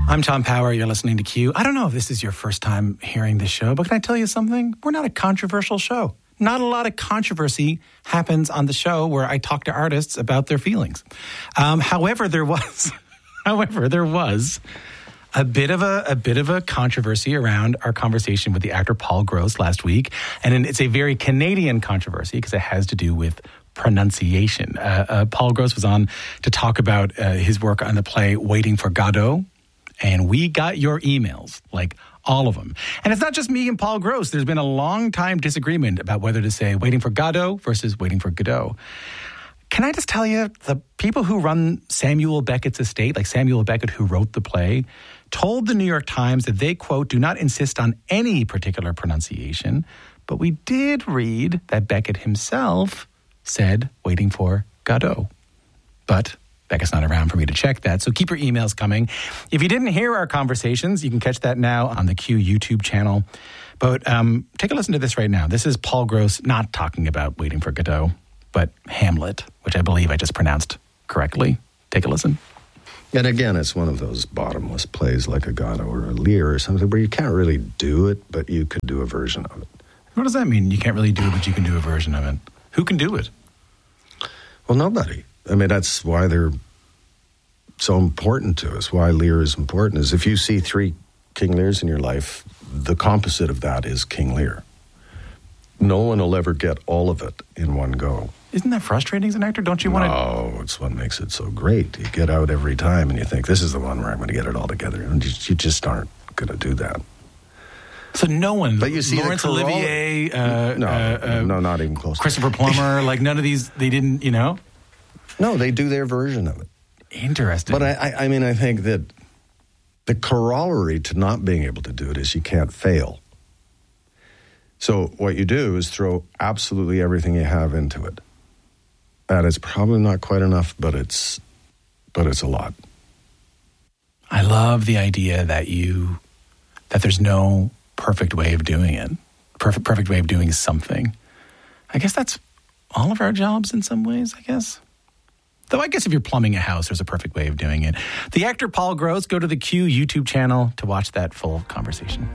I'm Tom Power. You're listening to Q. I don't know if this is your first time hearing this show, but can I tell you something? We're not a controversial show. Not a lot of controversy happens on the show where I talk to artists about their feelings. However, there was a bit of a controversy around our conversation with the actor Paul Gross last week, and it's a very Canadian controversy because it has to do with pronunciation. Paul Gross was on to talk about his work on the play Waiting for Godot. And we got your emails, like all of them. And it's not just me and Paul Gross. There's been a long time disagreement about whether to say Waiting for Godot versus Waiting for Godot. Can I just tell you, the people who run Samuel Beckett's estate, like Samuel Beckett, who wrote the play, told the New York Times that they, quote, do not insist on any particular pronunciation. But we did read that Beckett himself said Waiting for Godot. But Becca's not around for me to check that, so keep your emails coming. If you didn't hear our conversations, you can catch that now on the Q YouTube channel. But take a listen to this right now. This is Paul Gross not talking about Waiting for Godot, but Hamlet, which I believe I just pronounced correctly. Take a listen. And again, it's one of those bottomless plays like a Godot or a Lear or something where you can't really do it, but you could do a version of it. What does that mean? You can't really do it, but you can do a version of it. Who can do it? Well, nobody. I mean, that's why they're so important to us, why Lear is important, is if you see 3 King Lears in your life, the composite of that is King Lear. No one will ever get all of it in one go. Isn't that frustrating as an actor? Don't you want to... No, it's what makes it so great. You get out every time and you think, this is the one where I'm going to get it all together. And you just aren't going to do that. So no one, but you see Laurence Olivier, no, not even close. Christopher Plummer, like none of these, they didn't, you know? No, they do their version of it. Interesting. But I mean, I think that the corollary to not being able to do it is you can't fail. So what you do is throw absolutely everything you have into it. And it's probably not quite enough, but it's a lot. I love the idea that there's no perfect way of doing it. Perfect way of doing something. I guess that's all of our jobs in some ways, I guess. Though I guess if you're plumbing a house, there's a perfect way of doing it. The actor Paul Gross, go to the Q YouTube channel to watch that full conversation.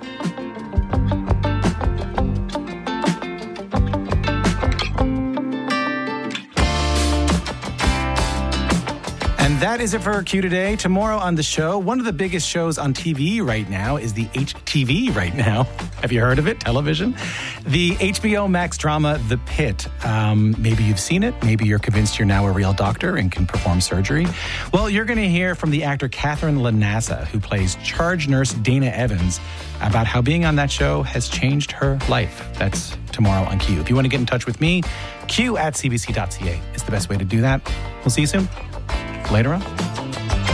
And that is it for Q today. Tomorrow on the show, one of the biggest shows on TV right now is the HTV right now. Have you heard of it? Television. The HBO Max drama, The Pit. Maybe you've seen it. Maybe you're convinced you're now a real doctor and can perform surgery. Well, you're going to hear from the actor Catherine Lanassa, who plays charge nurse Dana Evans, about how being on that show has changed her life. That's tomorrow on Q. If you want to get in touch with me, q@cbc.ca is the best way to do that. We'll see you soon. Later on.